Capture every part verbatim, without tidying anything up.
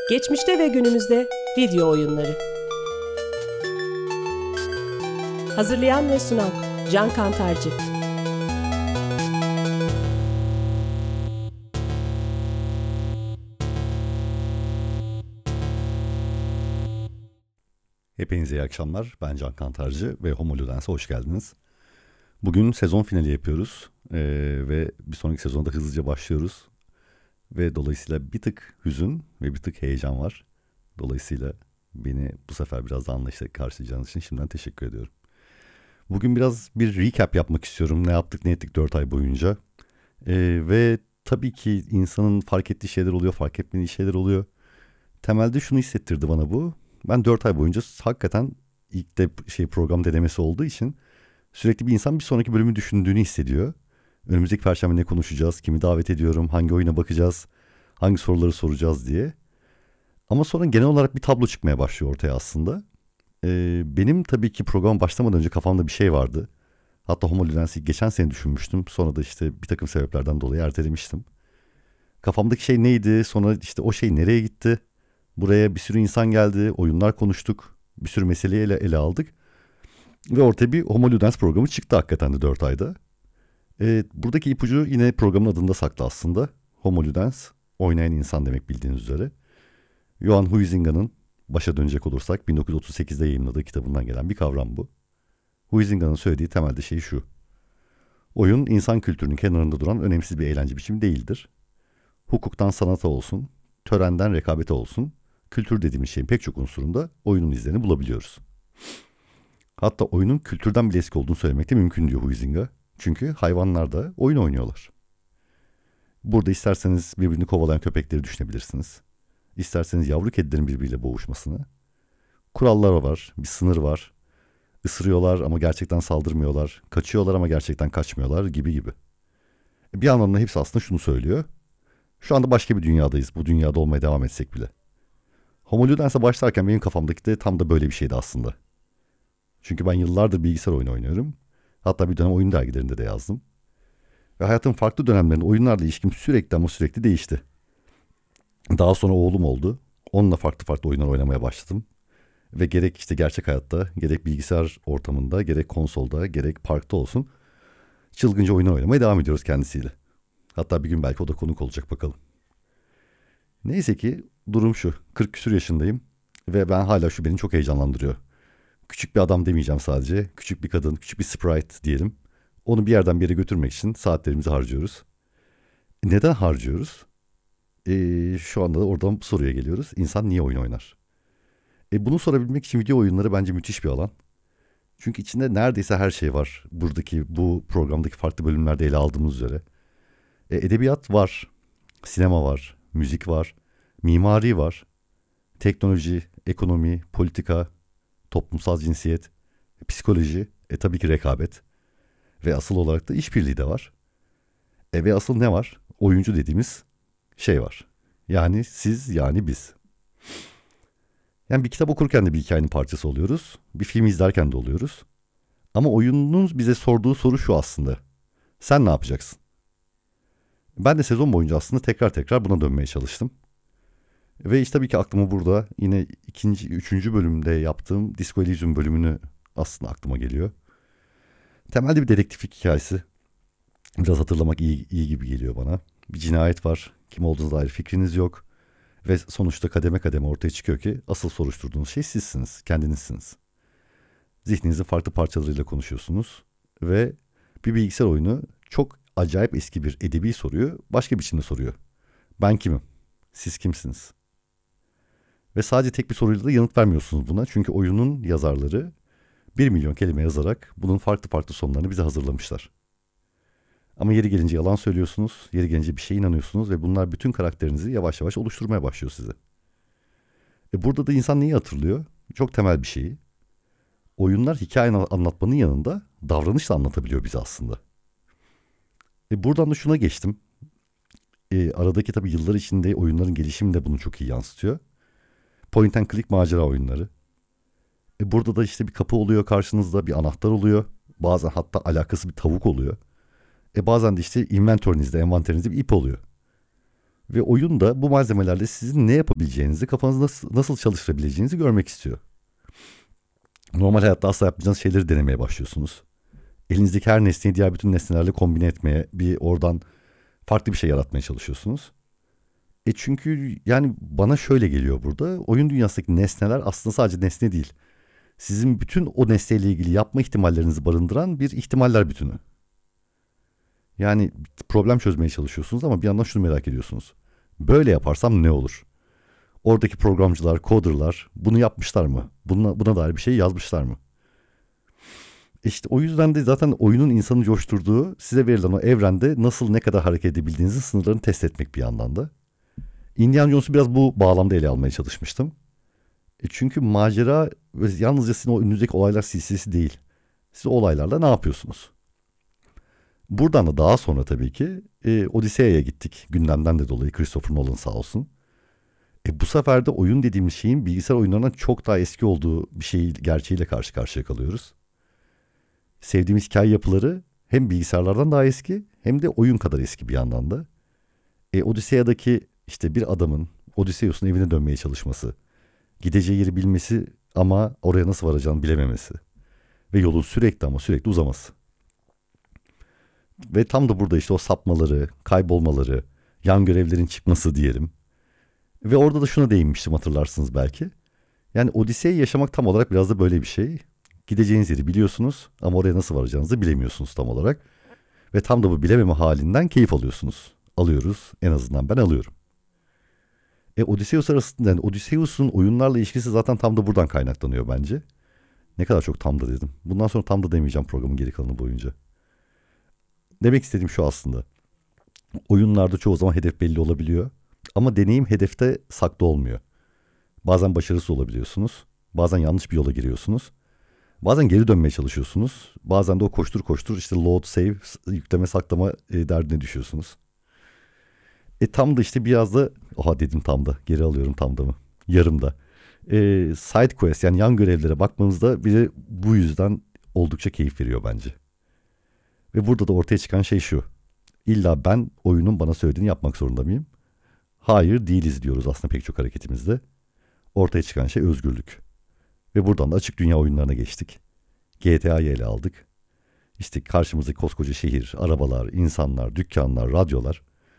Geçmişte ve günümüzde video oyunları. Hazırlayan ve sunan Can Kantarcı. Hepinize iyi akşamlar. Ben Can Kantarcı ve Homo Ludens'e hoş geldiniz. Bugün sezon finali yapıyoruz ee, ve bir sonraki sezonda hızlıca başlıyoruz. Ve dolayısıyla bir tık hüzün ve bir tık heyecan var. Dolayısıyla beni bu sefer biraz daha anlayışla karşılayacağınız için şimdiden teşekkür ediyorum. Bugün biraz bir recap yapmak istiyorum. Ne yaptık ne ettik dört ay boyunca. Ee, ve tabii ki insanın fark ettiği şeyler oluyor, fark etmediği şeyler oluyor. Temelde şunu hissettirdi bana bu. Ben dört ay boyunca hakikaten ilk de şey program denemesi olduğu için sürekli bir insan bir sonraki bölümü düşündüğünü hissediyor. Önümüzdeki perşembe ne konuşacağız, kimi davet ediyorum, hangi oyuna bakacağız, hangi soruları soracağız diye. Ama sonra genel olarak bir tablo çıkmaya başlıyor ortaya aslında. Ee, benim tabii ki program başlamadan önce kafamda bir şey vardı. Hatta Homo Ludens'i geçen sene düşünmüştüm. Sonra da işte bir takım sebeplerden dolayı ertelemiştim. Kafamdaki şey neydi? Sonra işte o şey nereye gitti? Buraya bir sürü insan geldi, oyunlar konuştuk, bir sürü meseleyi ele, ele aldık. Ve ortaya bir Homo Ludens programı çıktı hakikaten de dört ayda. Ee, buradaki ipucu yine programın adında saklı aslında. Homo Ludens, oynayan insan demek bildiğiniz üzere. Johan Huizinga'nın, başa dönecek olursak, bin dokuz yüz otuz sekizde yayımladığı kitabından gelen bir kavram bu. Huizinga'nın söylediği temelde şey şu. Oyun, insan kültürünün kenarında duran önemsiz bir eğlence biçimi değildir. Hukuktan sanata olsun, törenden rekabete olsun, kültür dediğimiz şeyin pek çok unsurunda oyunun izlerini bulabiliyoruz. Hatta oyunun kültürden bile eski olduğunu söylemek de mümkün diyor Huizinga. Çünkü hayvanlar da oyun oynuyorlar. Burada isterseniz birbirini kovalayan köpekleri düşünebilirsiniz. İsterseniz yavru kedilerin birbiriyle boğuşmasını. Kurallar var, bir sınır var. Isırıyorlar ama gerçekten saldırmıyorlar. Kaçıyorlar ama gerçekten kaçmıyorlar gibi gibi. Bir anlamda hepsi aslında şunu söylüyor. Şu anda başka bir dünyadayız. Bu dünyada olmaya devam etsek bile. Homo Ludens'e başlarken benim kafamdaki de tam da böyle bir şeydi aslında. Çünkü ben yıllardır bilgisayar oyunu oynuyorum. Hatta bir dönem oyun dergilerinde de yazdım. Ve hayatımın farklı dönemlerinde oyunlarla ilişkim sürekli ama sürekli değişti. Daha sonra oğlum oldu. Onunla farklı farklı oyunlar oynamaya başladım. Ve gerek işte gerçek hayatta, gerek bilgisayar ortamında, gerek konsolda, gerek parkta olsun çılgınca oyun oynamaya devam ediyoruz kendisiyle. Hatta bir gün belki o da konuk olacak bakalım. Neyse ki durum şu. kırk küsur yaşındayım ve ben hala şu beni çok heyecanlandırıyor. Küçük bir adam demeyeceğim sadece. Küçük bir kadın, küçük bir sprite diyelim. Onu bir yerden bir yere götürmek için saatlerimizi harcıyoruz. Neden harcıyoruz? Ee, şu anda da oradan soruya geliyoruz. İnsan niye oyun oynar? E, bunu sorabilmek için video oyunları bence müthiş bir alan. Çünkü içinde neredeyse her şey var. Buradaki, bu programdaki farklı bölümlerde ele aldığımız üzere. E, edebiyat var, sinema var, müzik var, mimari var, teknoloji, ekonomi, politika, toplumsal cinsiyet, psikoloji, e tabii ki rekabet ve asıl olarak da işbirliği de var. E ve asıl ne var? Oyuncu dediğimiz şey var. Yani siz, yani biz. Yani bir kitap okurken de bir hikayenin parçası oluyoruz. Bir film izlerken de oluyoruz. Ama oyunun bize sorduğu soru şu aslında. Sen ne yapacaksın? Ben de sezon boyunca aslında tekrar tekrar buna dönmeye çalıştım. Ve işte tabii ki aklıma burada yine ikinci, üçüncü bölümde yaptığım Disco Elysium bölümünü aslında aklıma geliyor. Temelde bir dedektiflik hikayesi. Biraz hatırlamak iyi, iyi gibi geliyor bana. Bir cinayet var. Kim olduğuna dair fikriniz yok. Ve sonuçta kademe kademe ortaya çıkıyor ki asıl soruşturduğunuz şey sizsiniz, kendinizsiniz. Zihninizin farklı parçalarıyla konuşuyorsunuz. Ve bir bilgisayar oyunu çok acayip eski bir edebi soruyu başka biçimde soruyor. Ben kimim? Siz kimsiniz? Ve sadece tek bir soruyla da yanıt vermiyorsunuz buna. Çünkü oyunun yazarları bir milyon kelime yazarak bunun farklı farklı sonlarını bize hazırlamışlar. Ama yeri gelince yalan söylüyorsunuz, yeri gelince bir şeye inanıyorsunuz ve bunlar bütün karakterinizi yavaş yavaş oluşturmaya başlıyor size. E burada da insan neyi hatırlıyor? Çok temel bir şeyi. Oyunlar hikaye anlatmanın yanında davranış da anlatabiliyor bize aslında. E buradan da şuna geçtim. E aradaki tabii yıllar içinde oyunların gelişimi de bunu çok iyi yansıtıyor. Point and click macera oyunları. E burada da işte bir kapı oluyor karşınızda, bir anahtar oluyor. Bazen hatta alakası bir tavuk oluyor. E bazen de işte inventörünüzde, envanterinizde bir ip oluyor. Ve oyun da bu malzemelerle sizin ne yapabileceğinizi, kafanızı nasıl, nasıl çalıştırabileceğinizi görmek istiyor. Normal hayatta asla yapmayacağınız şeyleri denemeye başlıyorsunuz. Elinizdeki her nesneyi diğer bütün nesnelerle kombine etmeye, bir oradan farklı bir şey yaratmaya çalışıyorsunuz. E çünkü yani bana şöyle geliyor burada. Oyun dünyasındaki nesneler aslında sadece nesne değil. Sizin bütün o nesneyle ilgili yapma ihtimallerinizi barındıran bir ihtimaller bütünü. Yani problem çözmeye çalışıyorsunuz ama bir yandan şunu merak ediyorsunuz. Böyle yaparsam ne olur? Oradaki programcılar, coderlar bunu yapmışlar mı? Buna, buna dair bir şey yazmışlar mı? İşte o yüzden de zaten oyunun insanı coşturduğu, size verilen o evrende nasıl ne kadar hareket edebildiğinizin sınırlarını test etmek bir yandan da. Indiana Jones'u biraz bu bağlamda ele almaya çalışmıştım. E çünkü macera yalnızca sizin o önünüzdeki olaylar silsilesi değil. Siz o olaylarla ne yapıyorsunuz? Buradan da daha sonra tabii ki e, Odisea'ya gittik. Gündemden de dolayı Christopher Nolan sağ olsun. E bu sefer de oyun dediğimiz şeyin bilgisayar oyunlarından çok daha eski olduğu bir şey gerçeğiyle karşı karşıya kalıyoruz. Sevdiğimiz hikaye yapıları hem bilgisayarlardan daha eski hem de oyun kadar eski bir yandan da. E Odisea'daki işte bir adamın Odysseus'un evine dönmeye çalışması, gideceği yeri bilmesi ama oraya nasıl varacağını bilememesi ve yolun sürekli ama sürekli uzaması. Ve tam da burada işte o sapmaları, kaybolmaları, yan görevlerin çıkması diyelim. Ve orada da şuna değinmiştim hatırlarsınız belki. Yani Odise'yi yaşamak tam olarak biraz da böyle bir şey. Gideceğiniz yeri biliyorsunuz ama oraya nasıl varacağınızı bilemiyorsunuz tam olarak. Ve tam da bu bilememe halinden keyif alıyorsunuz. Alıyoruz, en azından ben alıyorum. E Odysseus arasında yani Odysseus'un oyunlarla ilişkisi zaten tam da buradan kaynaklanıyor bence. Ne kadar çok tam da dedim. Bundan sonra tam da demeyeceğim programın geri kalanı boyunca. Demek istediğim şu aslında. Oyunlarda çoğu zaman hedef belli olabiliyor. Ama deneyim hedefte saklı olmuyor. Bazen başarısız olabiliyorsunuz. Bazen yanlış bir yola giriyorsunuz. Bazen geri dönmeye çalışıyorsunuz. Bazen de o koştur koştur işte load, save, yükleme, saklama e, derdine düşüyorsunuz. E tam da işte biraz da, oha dedim tam da, geri alıyorum tam da mı? Yarım da. E, side quest yani yan görevlere bakmanızda bize bu yüzden oldukça keyif veriyor bence. Ve burada da ortaya çıkan şey şu. İlla ben oyunun bana söylediğini yapmak zorunda mıyım? Hayır değiliz diyoruz aslında pek çok hareketimizde. Ortaya çıkan şey özgürlük. Ve buradan da açık dünya oyunlarına geçtik. G T A'yı ele aldık. İşte karşımızdaki koskoca şehir, arabalar, insanlar, dükkanlar, radyolar.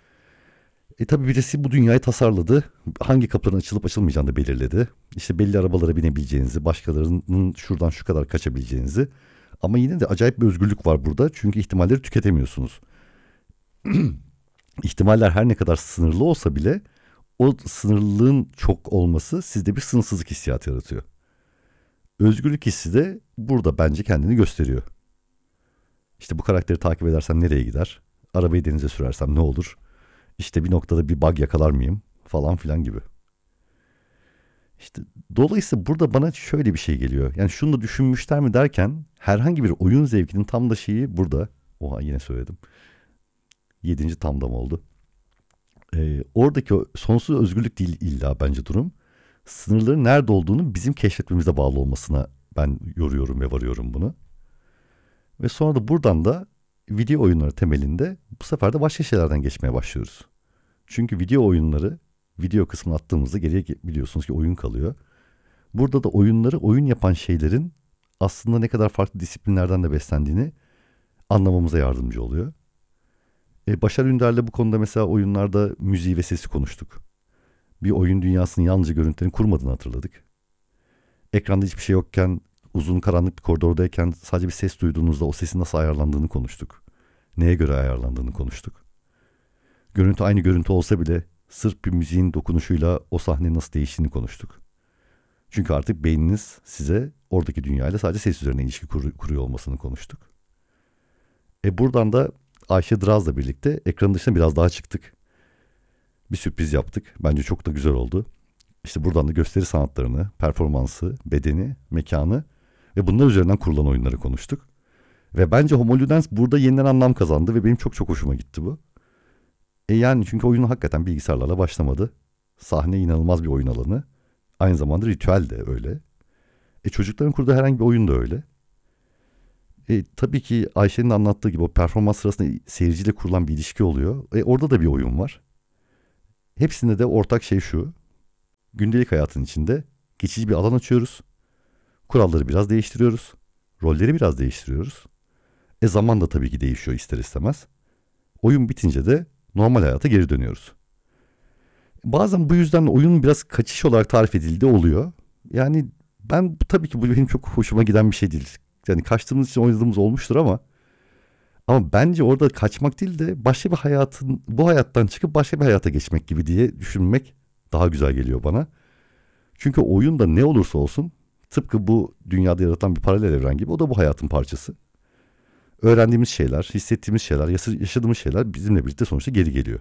E tabi birisi bu dünyayı tasarladı. Hangi kapıların açılıp açılmayacağını da belirledi. İşte belli arabalara binebileceğinizi, başkalarının şuradan şu kadar kaçabileceğinizi. Ama yine de acayip bir özgürlük var burada. Çünkü ihtimalleri tüketemiyorsunuz. İhtimaller her ne kadar sınırlı olsa bile o sınırlılığın çok olması sizde bir sınırsızlık hissiyatı yaratıyor. Özgürlük hissi de burada bence kendini gösteriyor. İşte bu karakteri takip edersem nereye gider? Arabayı denize sürersem ne olur? İşte bir noktada bir bug yakalar mıyım? Falan filan gibi. İşte dolayısıyla burada bana şöyle bir şey geliyor. Yani şunu da düşünmüşler mi derken herhangi bir oyun zevkinin tam da şeyi burada. Oha yine söyledim. Yedinci tamdam oldu. Ee, oradaki o sonsuz özgürlük değil illa bence durum. Sınırların nerede olduğunu bizim keşfetmemize bağlı olmasına ben yoruyorum ve varıyorum bunu. Ve sonra da buradan da video oyunları temelinde bu sefer de başka şeylerden geçmeye başlıyoruz. Çünkü video oyunları video kısmını attığımızda geriye biliyorsunuz ki oyun kalıyor. Burada da oyunları oyun yapan şeylerin aslında ne kadar farklı disiplinlerden de beslendiğini anlamamıza yardımcı oluyor. E, Başar Ünder'le bu konuda mesela oyunlarda müziği ve sesi konuştuk. Bir oyun dünyasının yalnızca görüntülerini kurmadığını hatırladık. Ekranda hiçbir şey yokken, uzun karanlık bir koridordayken sadece bir ses duyduğunuzda o sesin nasıl ayarlandığını konuştuk. Neye göre ayarlandığını konuştuk. Görüntü aynı görüntü olsa bile sırf bir müziğin dokunuşuyla o sahne nasıl değiştiğini konuştuk. Çünkü artık beyniniz size oradaki dünyayla sadece ses üzerine ilişki kur- kuruyor olmasını konuştuk. E buradan da Ayşe Draz'la birlikte ekranın dışına biraz daha çıktık. Bir sürpriz yaptık. Bence çok da güzel oldu. İşte buradan da gösteri sanatlarını, performansı, bedeni, mekanı ve bunlar üzerinden kurulan oyunları konuştuk. Ve bence Homo Ludens burada yeniden anlam kazandı ve benim çok çok hoşuma gitti bu. E yani çünkü oyunu hakikaten bilgisayarlarla başlamadı. Sahne inanılmaz bir oyun alanı. Aynı zamanda ritüel de öyle. E çocukların kurduğu herhangi bir oyun da öyle. E tabii ki Ayşe'nin anlattığı gibi o performans sırasında seyirciyle kurulan bir ilişki oluyor. E orada da bir oyun var. hepsinde de ortak şey şu. Gündelik hayatın içinde geçici bir alan açıyoruz. Kuralları biraz değiştiriyoruz. Rolleri biraz değiştiriyoruz. E zaman da tabii ki değişiyor ister istemez. Oyun bitince de normal hayata geri dönüyoruz. Bazen bu yüzden oyunun biraz kaçış olarak tarif edildiği oluyor. Yani ben tabii ki bu benim çok hoşuma giden bir şey değil. Yani kaçtığımız için oynadığımız olmuştur ama ama bence orada kaçmak değil de başka bir hayatın, bu hayattan çıkıp başka bir hayata geçmek gibi diye düşünmek daha güzel geliyor bana. Çünkü oyunda ne olursa olsun tıpkı bu dünyada yaratılan bir paralel evren gibi o da bu hayatın parçası. Öğrendiğimiz şeyler, hissettiğimiz şeyler, yaşadığımız şeyler bizimle birlikte sonuçta geri geliyor.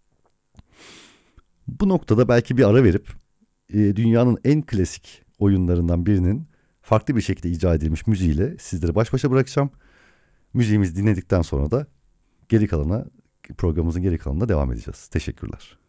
Bu noktada belki bir ara verip e, dünyanın en klasik oyunlarından birinin farklı bir şekilde icra edilmiş müziğiyle sizleri baş başa bırakacağım. Müziğimizi dinledikten sonra da geri kalana, programımızın geri kalanına devam edeceğiz. Teşekkürler.